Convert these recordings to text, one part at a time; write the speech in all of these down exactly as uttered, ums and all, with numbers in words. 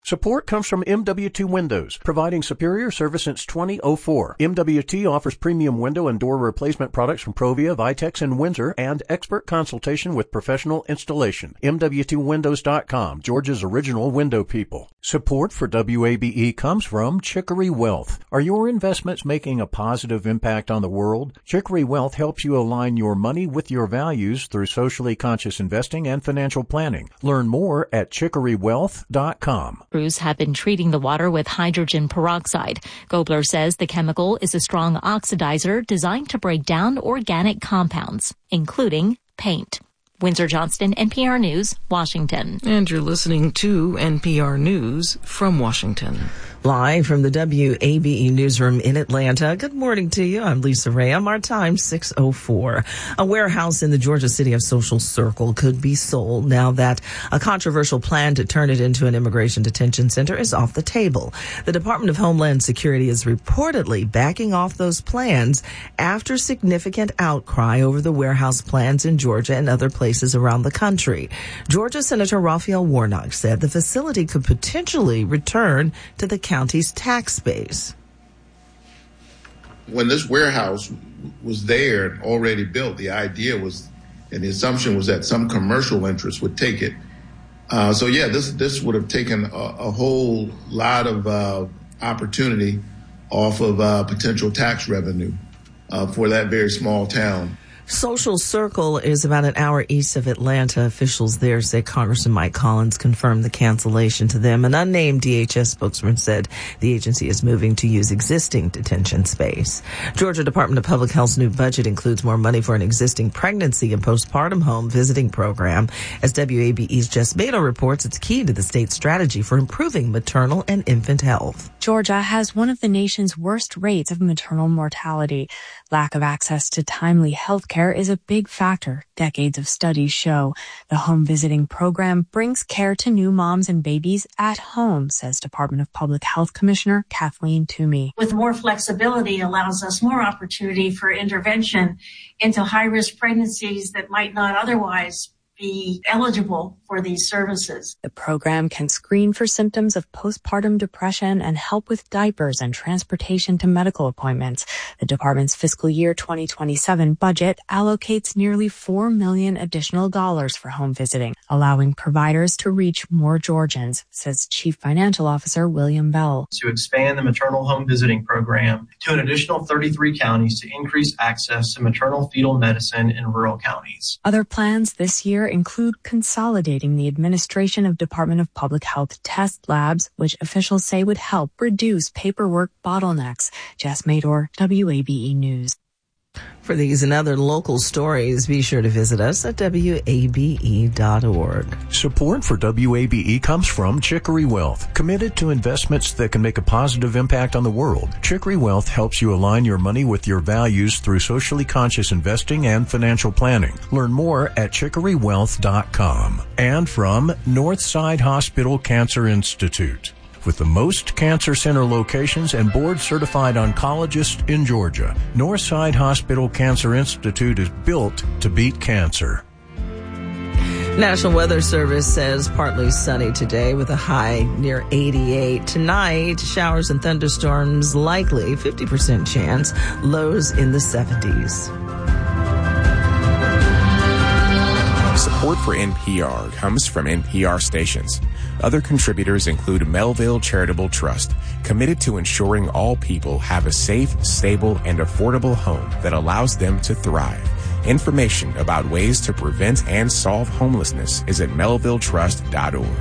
Support comes from M W T Windows, providing superior service since two thousand four. M W T offers premium window and door replacement products from Provia, Vitex, and Windsor, and expert consultation with professional installation. M W T windows dot com, Georgia's original window people. Support for W A B E comes from Chicory Wealth. Are your investments making a positive impact on the world? Chicory Wealth helps you align your money with your values through socially conscious investing and financial planning. Learn more at chicory wealth dot com. Crews have been treating the water with hydrogen peroxide. Gobler says the chemical is a strong oxidizer designed to break down organic compounds, including paint. Windsor Johnston, N P R News, Washington. And you're listening to N P R News from Washington. Live from the W A B E newsroom in Atlanta. Good morning to you. I'm Lisa Ray. Our time, six oh four. A warehouse in the Georgia city of Social Circle could be sold now that a controversial plan to turn it into an immigration detention center is off the table. The Department of Homeland Security is reportedly backing off those plans after significant outcry over the warehouse plans in Georgia and other places around the country. Georgia Senator Raphael Warnock said the facility could potentially return to the county's tax base. When this warehouse was there, already built, the idea was, and the assumption was that some commercial interest would take it. Uh, so yeah, this this would have taken a, a whole lot of uh, opportunity off of uh, potential tax revenue uh, for that very small town. Social Circle is about an hour east of Atlanta. Officials there say Congressman Mike Collins confirmed the cancellation to them. An unnamed D H S spokesman said the agency is moving to use existing detention space. Georgia Department of Public Health's new budget includes more money for an existing pregnancy and postpartum home visiting program. As W A B E's Jess Beto reports, it's key to the state's strategy for improving maternal and infant health. Georgia has one of the nation's worst rates of maternal mortality. Lack of access to timely health care is a big factor, decades of studies show. The home visiting program brings care to new moms and babies at home, says Department of Public Health Commissioner Kathleen Toomey. With more flexibility, it allows us more opportunity for intervention into high-risk pregnancies that might not otherwise be eligible for these services. The program can screen for symptoms of postpartum depression and help with diapers and transportation to medical appointments. The department's fiscal year twenty twenty-seven budget allocates nearly four million dollars additional dollars for home visiting, allowing providers to reach more Georgians, says Chief Financial Officer William Bell. To expand the maternal home visiting program to an additional thirty-three counties to increase access to maternal fetal medicine in rural counties. Other plans this year include consolidating the administration of Department of Public Health test labs, which officials say would help reduce paperwork bottlenecks. Jess Mador, W A B E News. For these and other local stories, be sure to visit us at W A B E dot org. Support for W A B E comes from Chicory Wealth, committed to investments that can make a positive impact on the world. Chicory Wealth helps you align your money with your values through socially conscious investing and financial planning. Learn more at chicory wealth dot com. And from Northside Hospital Cancer Institute, with the most cancer center locations and board-certified oncologists in Georgia. Northside Hospital Cancer Institute is built to beat cancer. National Weather Service says partly sunny today with a high near eighty-eight. Tonight, showers and thunderstorms likely, fifty percent chance, lows in the seventies. Support for N P R comes from N P R stations. Other contributors include Melville Charitable Trust, committed to ensuring all people have a safe, stable, and affordable home that allows them to thrive. Information about ways to prevent and solve homelessness is at melville trust dot org.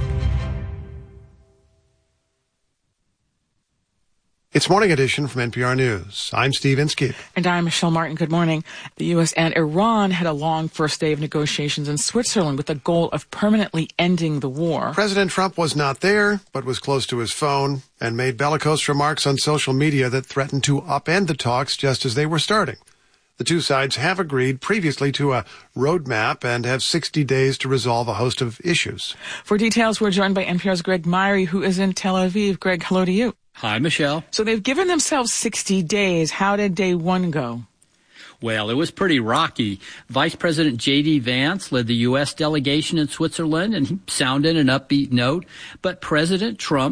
It's Morning Edition from N P R News. I'm Steve Inskeep. And I'm Michelle Martin. Good morning. The U S and Iran had a long first day of negotiations in Switzerland with the goal of permanently ending the war. President Trump was not there, but was close to his phone and made bellicose remarks on social media that threatened to upend the talks just as they were starting. The two sides have agreed previously to a roadmap and have sixty days to resolve a host of issues. For details, we're joined by N P R's Greg Myrie, who is in Tel Aviv. Greg, hello to you. Hi, Michelle. So they've given themselves sixty days. How did day one go? Well, it was pretty rocky. Vice President J D. Vance led the U S delegation in Switzerland and he sounded an upbeat note. But President Trump